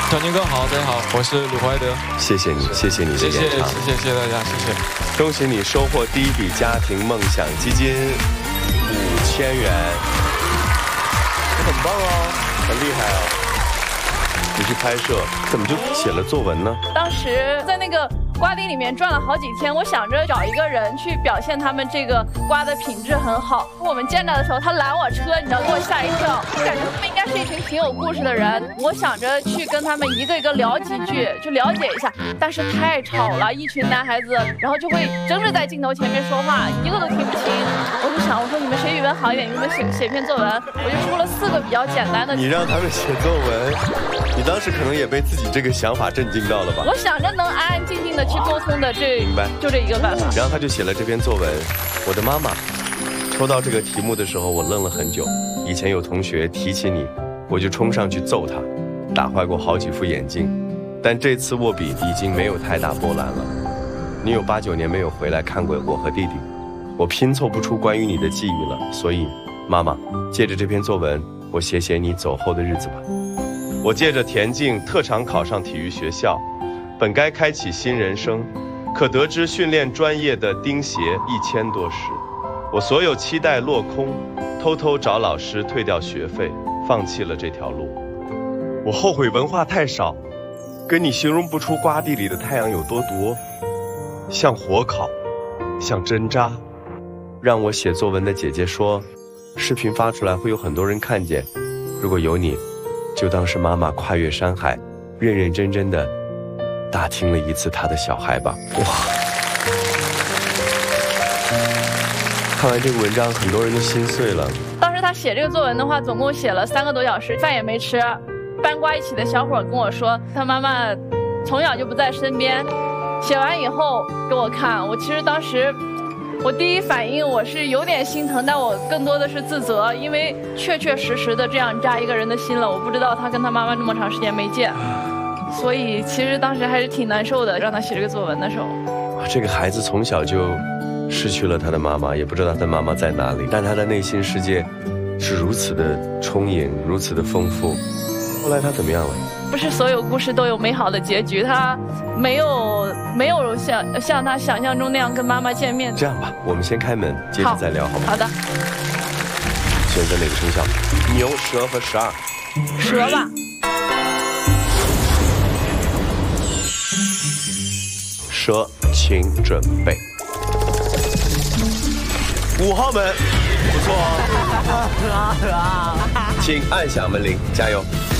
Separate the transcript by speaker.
Speaker 1: 小宁哥好，大家好，我是鲁怀德。
Speaker 2: 谢谢你，谢谢你的
Speaker 1: 谢谢
Speaker 2: 演唱，
Speaker 1: 谢谢大家，谢谢。
Speaker 2: 恭喜你收获第一笔家庭梦想基金5000元，很棒哦，很厉害哦。你去拍摄，怎么就写了作文呢？
Speaker 3: 当时在那个瓜地里面转了好几天，我想着找一个人去表现他们这个瓜的品质很好。我们见到的时候，他拦我车，你知道，给我吓一跳。我感觉他们应该是一群挺有故事的人，我想着去跟他们一个一个聊几句，就了解一下。但是太吵了，一群男孩子，然后就会争着在镜头前面说话，一个都听不清。我就想，我说你们谁语文好一点，你们写篇作文。我就出了4个比较简单的。
Speaker 2: 你让他们写作文，你当时可能也被自己这个想法震惊到了吧？
Speaker 3: 我想着能安安静静的去沟通的，
Speaker 2: 明白，
Speaker 3: 就这一个办法。
Speaker 2: 然后他就写了这篇作文。我的妈妈。抽到这个题目的时候，我愣了很久。以前有同学提起你，我就冲上去揍他，打坏过好几副眼镜。但这次握笔已经没有太大波澜了。你有8、9年没有回来看过我和弟弟，我拼凑不出关于你的记忆了。所以，妈妈，借着这篇作文，我写写你走后的日子吧。我借着田径特长考上体育学校，本该开启新人生，可得知训练专业的钉鞋1000多时。我所有期待落空，偷偷找老师退掉学费，放弃了这条路。我后悔文化太少，跟你形容不出瓜地里的太阳有多毒，像火烤，像针扎。让我写作文的姐姐说，视频发出来会有很多人看见，如果有你，就当是妈妈跨越山海，认认真真的打听了一次她的小孩吧。哇！看完这个文章，很多人都心碎了。
Speaker 3: 当时他写这个作文的话，总共写了3个多小时，饭也没吃。搬瓜一起的小伙跟我说，他妈妈从小就不在身边。写完以后给我看，我其实当时我第一反应我是有点心疼，但我更多的是自责，因为确确实实的这样扎一个人的心了。我不知道他跟他妈妈这么长时间没见，所以其实当时还是挺难受的。让他写这个作文的时候，
Speaker 2: 这个孩子从小就失去了他的妈妈，也不知道他的妈妈在哪里，但他的内心世界是如此的充盈，如此的丰富。后来他怎么样了？
Speaker 3: 不是所有故事都有美好的结局，他没有像他想象中那样跟妈妈见面。
Speaker 2: 这样吧，我们先开门，接着再聊好吗？
Speaker 3: 好的。
Speaker 2: 选择哪个生肖？牛、蛇和12。
Speaker 3: 蛇吧。
Speaker 2: 蛇，请准备。5号门，不错哦，请按响门铃，加油。